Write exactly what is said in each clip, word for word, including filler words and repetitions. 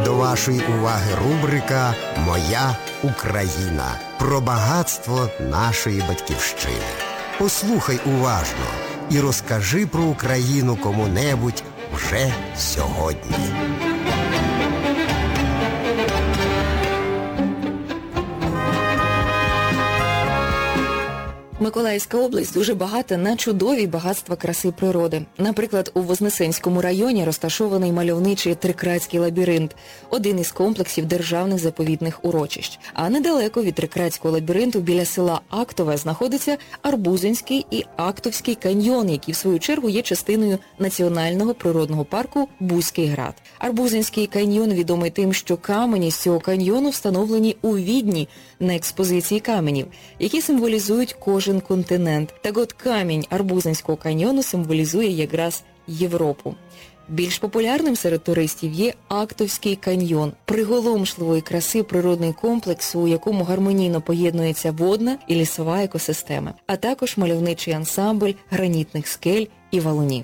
До вашої уваги рубрика «Моя Україна» про багатство нашої батьківщини. Послухай уважно і розкажи про Україну кому-небудь вже сьогодні. Миколаївська область дуже багата на чудові багатства краси природи. Наприклад, у Вознесенському районі розташований мальовничий Трикратський лабіринт – один із комплексів державних заповідних урочищ. А недалеко від Трикратського лабіринту біля села Актове знаходиться Арбузинський і Актовський каньйон, які в свою чергу є частиною національного природного парку Бузький Град. Арбузинський каньйон відомий тим, що камені з цього каньйону встановлені у Відні на експозиції каменів, які символізують кожен континент. Так от камінь Арбузинського каньйону символізує якраз Європу. Більш популярним серед туристів є Актовський каньйон – приголомшливої краси природний комплекс, у якому гармонійно поєднується водна і лісова екосистеми, а також мальовничий ансамбль гранітних скель і валунів.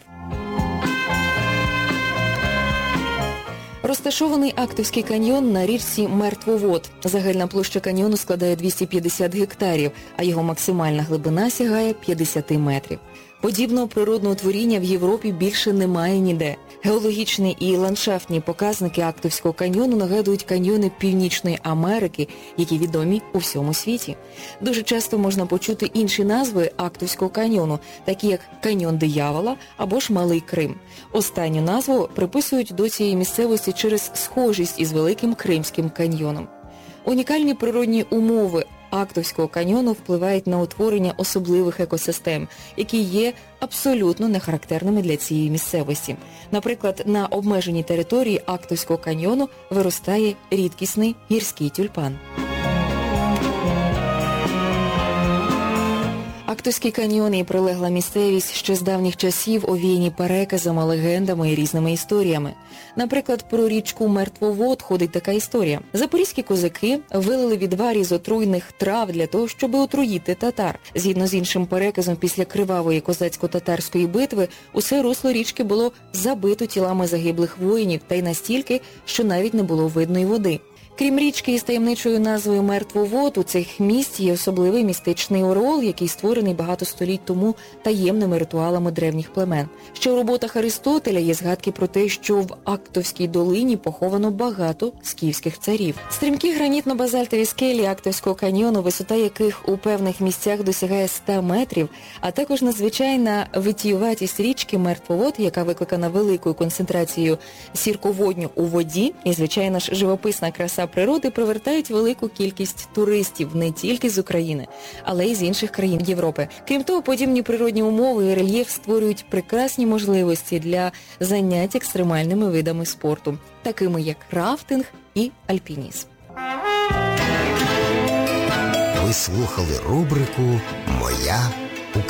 Розташований Актовський каньйон на річці Мертвовод. Загальна площа каньйону складає двісті п'ятдесят гектарів, а його максимальна глибина сягає п'ятдесят метрів. Подібного природного творіння в Європі більше немає ніде. Геологічні і ландшафтні показники Актовського каньйону нагадують каньйони Північної Америки, які відомі у всьому світі. Дуже часто можна почути інші назви Актовського каньйону, такі як Каньйон Диявола або ж Малий Крим. Останню назву приписують до цієї місцевості через схожість із Великим Кримським каньйоном. Унікальні природні умови Актовського каньйону впливають на утворення особливих екосистем, які є абсолютно нехарактерними для цієї місцевості. Наприклад, на обмеженій території Актовського каньйону виростає рідкісний гірський тюльпан. Актовський каньйон і прилегла місцевість ще з давніх часів овіяні переказами, легендами і різними історіями. Наприклад, про річку Мертвовод ходить така історія. Запорізькі козаки вилили відвар із отруйних трав для того, щоб отруїти татар. Згідно з іншим переказом, після кривавої козацько-татарської битви усе русло річки було забито тілами загиблих воїнів, та й настільки, що навіть не було видно й води. Крім річки із таємничою назвою Мертвовод, у цих місць є особливий містичний ореол, який створений багато століть тому таємними ритуалами древніх племен. Ще у роботах Аристотеля є згадки про те, що в Актовській долині поховано багато скіфських царів. Стрімкі гранітно-базальтові скелі Актовського каньйону, висота яких у певних місцях досягає ста метрів, а також надзвичайна витіюватість річки Мертвовод, яка викликана великою концентрацією сірководню у воді, і звичайно ж живописна краса природи привертають велику кількість туристів не тільки з України, але й з інших країн Європи. Крім того, подібні природні умови і рельєф створюють прекрасні можливості для занять екстремальними видами спорту, такими як рафтинг і альпінізм. Ви слухали рубрику «Моя